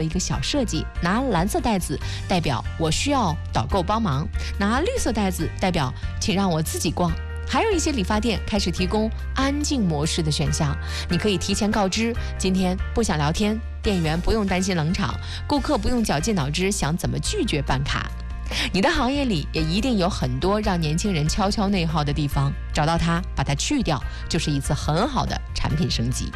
个小设计，拿蓝色袋子代表我需要导购帮忙，拿绿色袋子代表请让我自己逛。还有一些理发店开始提供安静模式的选项，你可以提前告知今天不想聊天，店员不用担心冷场，顾客不用绞尽脑汁想怎么拒绝办卡。你的行业里也一定有很多让年轻人悄悄内耗的地方，找到它，把它去掉，就是一次很好的产品升级。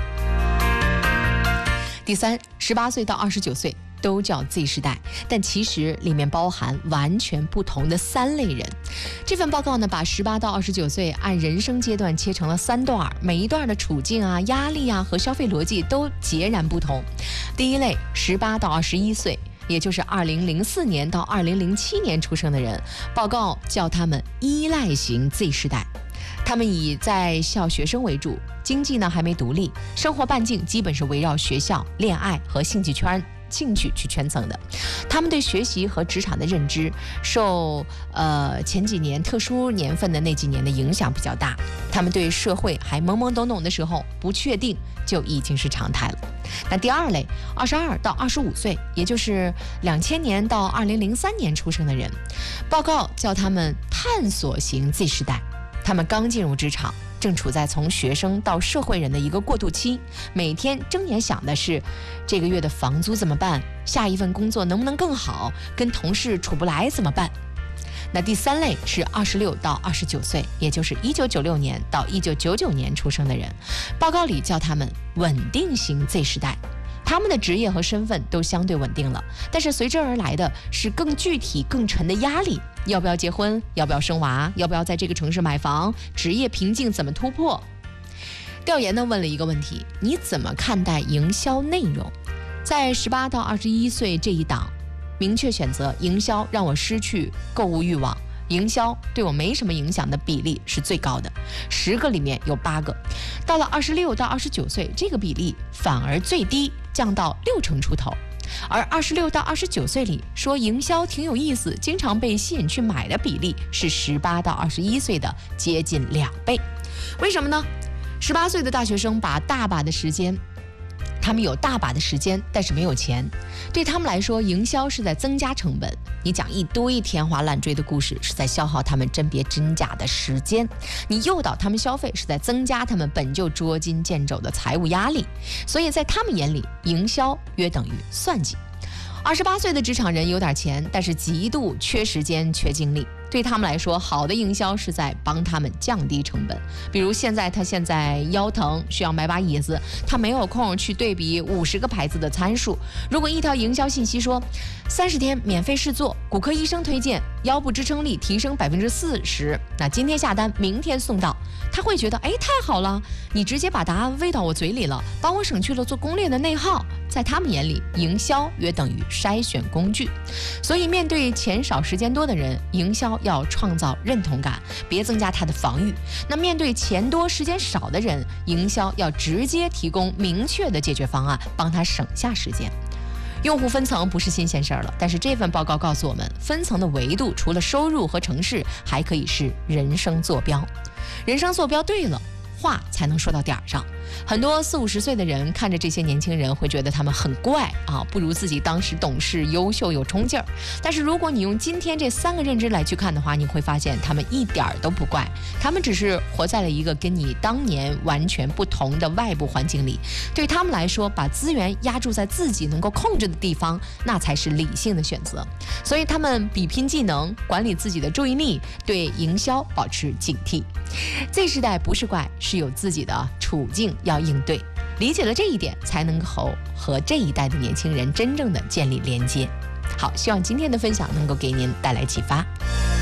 第三，18岁到29岁都叫 Z 世代，但其实里面包含完全不同的3类人。这份报告呢，把18到29岁按人生阶段切成了3段，每一段的处境啊、压力啊和消费逻辑都截然不同。第一类18到21岁，也就是2004年到2007年出生的人，报告叫他们依赖型 Z 世代。他们以在校学生为主，经济呢还没独立，生活半径基本是围绕学校、恋爱和兴趣去圈层的。他们对学习和职场的认知受前几年特殊年份的那几年的影响比较大，他们对社会还懵懵懂懂的时候，不确定就已经是常态了。那第二类22到25岁，也就是2000年到2003年出生的人，报告叫他们探索型 Z 世代。他们刚进入职场，正处在从学生到社会人的一个过渡期，每天睁眼想的是这个月的房租怎么办，下一份工作能不能更好，跟同事处不来怎么办。那第三类是26到29岁，也就是1996年到1999年出生的人，报告里叫他们稳定型 Z 世代。他们的职业和身份都相对稳定了，但是随之而来的是更具体更沉的压力，要不要结婚，要不要生娃，要不要在这个城市买房，职业瓶颈怎么突破。调研呢问了一个问题，你怎么看待营销内容？在18到21岁这一档，明确选择营销让我失去购物欲望，营销对我没什么影响的比例是最高的，10个里面有8个。到了26到29岁，这个比例反而最低，降到60%出头。而26到29岁里说营销挺有意思，经常被吸引去买的比例是18到21岁的接近2倍。为什么呢？18岁的大学生把大把的时间，他们有大把的时间，但是没有钱。对他们来说，营销是在增加成本。你讲一堆天花乱坠的故事，是在消耗他们甄别真假的时间。你诱导他们消费，是在增加他们本就捉襟见肘的财务压力。所以在他们眼里，营销约等于算计。28岁的职场人有点钱，但是极度缺时间、缺精力。对他们来说，好的营销是在帮他们降低成本。比如他现在腰疼，需要买把椅子，他没有空去对比50个牌子的参数。如果一条营销信息说30天免费试做，骨科医生推荐腰部支撑力提升40%，那今天下单，明天送到，他会觉得太好了，你直接把答案喂到我嘴里了，帮我省去了做攻略的内耗。在他们眼里，营销约等于筛选工具。所以面对钱少时间多的人，营销要创造认同感，别增加他的防御。那面对钱多时间少的人，营销要直接提供明确的解决方案，帮他省下时间。用户分层不是新鲜事儿了，但是这份报告告诉我们，分层的维度除了收入和城市，还可以是人生坐标。人生坐标对了，话才能说到点儿上。很多40、50岁的人看着这些年轻人，会觉得他们很怪啊，不如自己当时懂事、优秀、有冲劲儿。但是如果你用今天这3个认知来去看的话，你会发现他们一点儿都不怪，他们只是活在了一个跟你当年完全不同的外部环境里。对他们来说，把资源压注在自己能够控制的地方，那才是理性的选择。所以他们比拼技能，管理自己的注意力，对营销保持警惕。Z 世代不是怪，是有自己的处境要应对。理解了这一点，才能够和这一代的年轻人真正的建立连接。好，希望今天的分享能够给您带来启发。